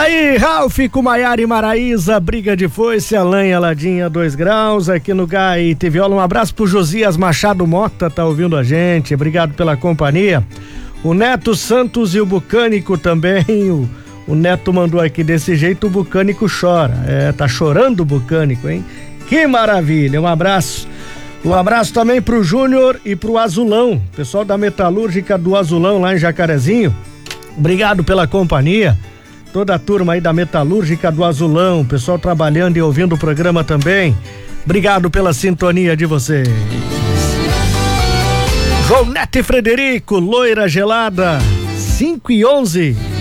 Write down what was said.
Aí, Ralf com Maiara e Maraísa, briga de foice, a lanha ladinha 2 graus, aqui no Gai Viola. Um abraço pro Josias Machado Mota, tá ouvindo a gente, obrigado pela companhia. O Neto Santos e o Bucânico também, o Neto mandou aqui: desse jeito o Bucânico chora. Tá chorando o Bucânico, hein? Que maravilha, um abraço. Um abraço também pro Júnior e pro Azulão, pessoal da Metalúrgica do Azulão lá em Jacarezinho. Obrigado pela companhia. Toda a turma aí da Metalúrgica do Azulão, pessoal trabalhando e ouvindo o programa também. Obrigado pela sintonia de vocês. João Neto e Frederico, Loira Gelada, 5:11.